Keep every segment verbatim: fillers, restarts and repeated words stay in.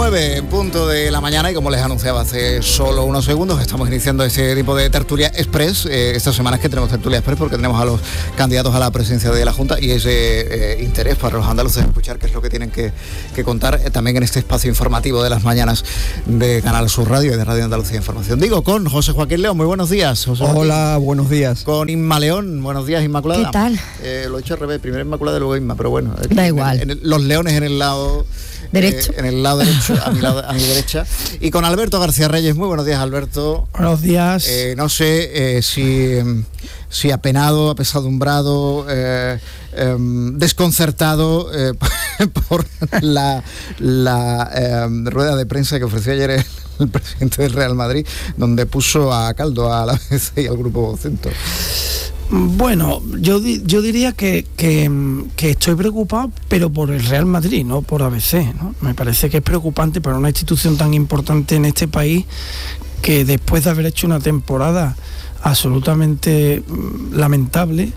nueve en punto de la mañana y como les anunciaba hace solo unos segundos, estamos iniciando este tipo de tertulia express. Eh, estas semanas que tenemos tertulia express porque tenemos a los candidatos a la presidencia de la Junta y ese eh, interés para los andaluces escuchar qué es lo que tienen que, que contar eh, también en este espacio informativo de las mañanas de Canal Sur Radio y de Radio Andalucía Información. Digo, con José Joaquín León, muy buenos días. José Hola, Joaquín. Buenos días. Con Inma León, buenos días, Inmaculada. ¿Qué tal? Eh, lo he hecho al revés, primero Inmaculada y luego Inma, pero bueno. Da en, igual. En, en, los leones en el lado... Derecho. Eh, en el lado derecho, a mi, lado, a mi derecha. Y con Alberto García Reyes. Muy buenos días, Alberto. Buenos días. Eh, no sé eh, si, si apenado, apesadumbrado, eh, eh, desconcertado eh, por la, la eh, rueda de prensa que ofreció ayer el, el presidente del Real Madrid, donde puso a caldo a la A B C y al Grupo Vocento. Bueno, yo yo diría que, que, que estoy preocupado, pero por el Real Madrid, no por A B C, ¿no? Me parece que es preocupante para una institución tan importante en este país que después de haber hecho una temporada absolutamente lamentable,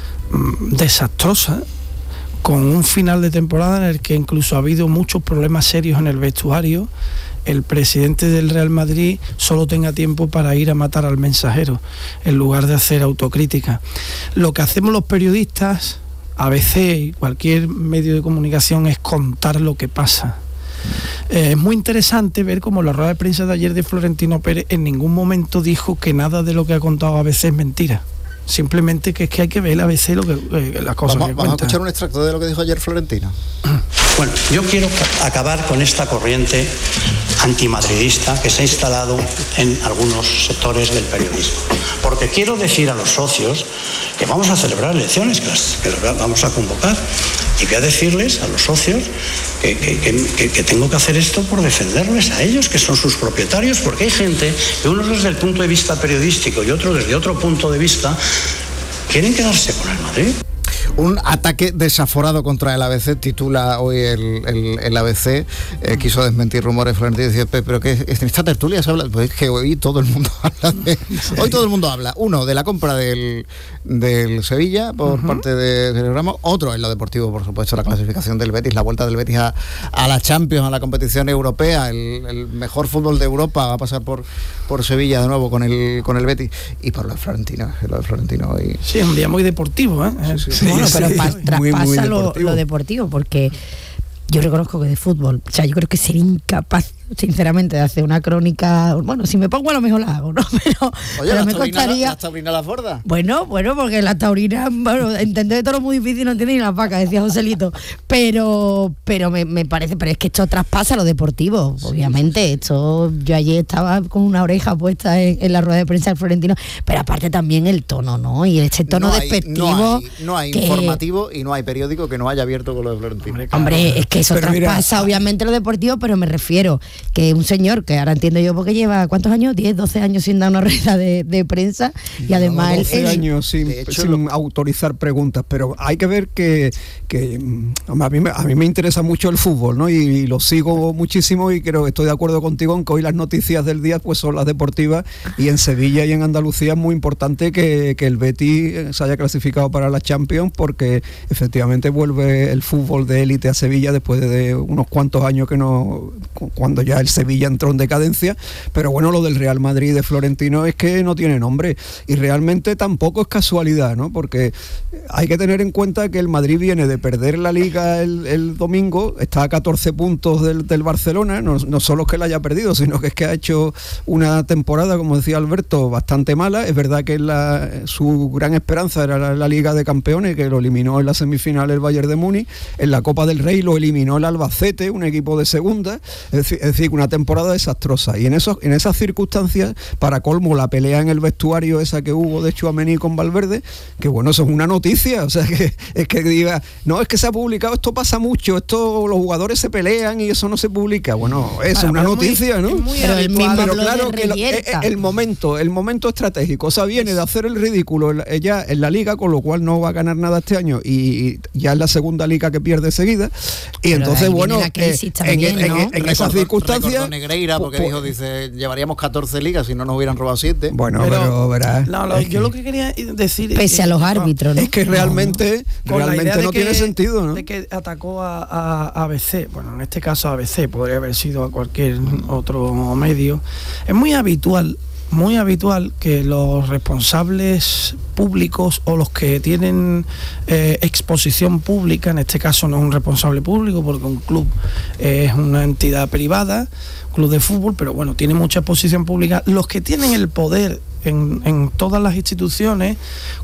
desastrosa, con un final de temporada en el que incluso ha habido muchos problemas serios en el vestuario, el presidente del Real Madrid solo tenga tiempo para ir a matar al Mensajero en lugar de hacer autocrítica. Lo que hacemos los periodistas, A B C y cualquier medio de comunicación, es contar lo que pasa. Eh, es muy interesante ver cómo la rueda de prensa de ayer de Florentino Pérez en ningún momento dijo que nada de lo que ha contado A B C es mentira. Simplemente que es que hay que ver el A B C lo que, eh, las cosas vamos, que vamos cuenta. a escuchar un extracto de lo que dijo ayer Florentino. Bueno, yo quiero acabar con esta corriente antimadridista que se ha instalado en algunos sectores del periodismo. Porque quiero decir a los socios que vamos a celebrar elecciones, que las, que las vamos a convocar, y voy a decirles a los socios que, que, que, que tengo que hacer esto por defenderles a ellos, que son sus propietarios, porque hay gente que unos desde el punto de vista periodístico y otros desde otro punto de vista quieren quedarse con el Madrid. Un ataque desaforado contra el A B C, titula hoy el, el, el A B C. Eh, quiso desmentir rumores Florentino y decía, pero que en esta tertulia se habla, pues es que hoy todo el mundo habla de, sí. Hoy todo el mundo habla, uno, de la compra del, del Sevilla por uh-huh. parte de Sergio Ramos, otro en lo deportivo, por supuesto, la clasificación del Betis, la vuelta del Betis a, a la Champions, a la competición europea, el, el mejor fútbol de Europa va a pasar por, por Sevilla de nuevo con el, con el Betis, y por lo de Florentino, lo de Florentino hoy. Sí, es un día muy deportivo, ¿eh? Sí, sí, sí. Bueno, sí, pero sí, pa- traspasa muy, muy lo, deportivo. lo deportivo, porque yo reconozco que de fútbol, o sea, yo creo que sería incapaz, sinceramente, de hacer una crónica. Bueno, si me pongo a lo mejor la hago, ¿no? Pero, Oye, pero ¿las me taurinas, costaría. las taurinas las bordas? Bueno, bueno, porque las taurinas, bueno, entender todo es muy difícil, no entienden ni las vacas, decía Joselito. Pero, pero me, me parece, pero es que esto traspasa lo deportivo, sí, obviamente. Sí. Esto, yo ayer estaba con una oreja puesta en, en la rueda de prensa del Florentino, pero aparte también el tono, ¿no? Y este tono no hay, despectivo. No hay, no hay que, informativo y no hay periódico que no haya abierto con lo de Florentino. Hombre, claro. Hombre, es que eso pero traspasa mira, obviamente lo deportivo, pero me refiero que un señor que ahora entiendo yo porque lleva ¿cuántos años? diez, doce años sin dar una rueda de, de prensa y además no, doce él, años sin, hecho, sin lo... autorizar preguntas, pero hay que ver que, que a, mí, a mí me interesa mucho el fútbol, ¿no? Y, y lo sigo muchísimo y creo que estoy de acuerdo contigo en que hoy las noticias del día pues son las deportivas, y en Sevilla y en Andalucía es muy importante que, que el Betis se haya clasificado para la Champions, porque efectivamente vuelve el fútbol de élite a Sevilla después de unos cuantos años que no, cuando ya el Sevilla entró en decadencia. Pero bueno, lo del Real Madrid de Florentino es que no tiene nombre, y realmente tampoco es casualidad, ¿no? Porque hay que tener en cuenta que el Madrid viene de perder la Liga el, el domingo, está a catorce puntos del, del Barcelona, no, no solo es que la haya perdido, sino que es que ha hecho una temporada, como decía Alberto, bastante mala. Es verdad que la, su gran esperanza era la, la Liga de Campeones, que lo eliminó en la semifinal el Bayern de Múnich, en la Copa del Rey lo eliminó el Albacete, un equipo de segunda, es decir, es decir una temporada desastrosa, y en esos en esas circunstancias, para colmo, la pelea en el vestuario esa que hubo de Tchouaméni con Valverde, que bueno, eso es una noticia, o sea, que es que diga, no, es que se ha publicado, esto pasa mucho, esto los jugadores se pelean y eso no se publica, bueno, es una noticia, muy, ¿no? Muy pero el mismo pero claro que lo, el, el momento, el momento estratégico, o sea, viene de hacer el ridículo ella en la liga, con lo cual no va a ganar nada este año, y ya es la segunda liga que pierde seguida, y pero entonces bueno, eh, también, en, ¿no? en, en esas circunstancias circunstancias... Negreira, porque pues, dijo, dice, llevaríamos catorce ligas si no nos hubieran robado siete. Bueno, pero, pero verás. No, lo, es yo que, lo que quería decir... Pese es, a los no, árbitros, ¿no? es que realmente, con la idea realmente de no que- tiene sentido, ¿no? De que atacó a, a, a A B C, bueno, en este caso a A B C, podría haber sido a cualquier otro medio. Es muy habitual, muy habitual que los responsables públicos o los que tienen eh, exposición pública, en este caso no es un responsable público porque un club eh, es una entidad privada, club de fútbol, pero bueno, tiene mucha exposición pública, los que tienen el poder en, en todas las instituciones,